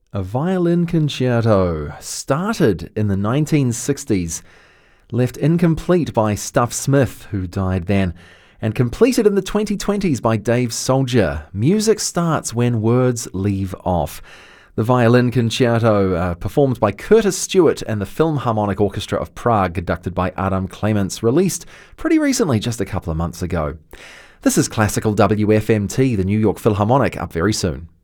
A violin concerto started in the 1960s, left incomplete by Stuff Smith, who died then, and completed in the 2020s by Dave Soldier. Music starts when words leave off. The violin concerto, performed by Curtis Stewart and the Philharmonic Orchestra of Prague, conducted by Adam Clements, released pretty recently, just a couple of months ago. This is Classical WFMT, the New York Philharmonic, up very soon.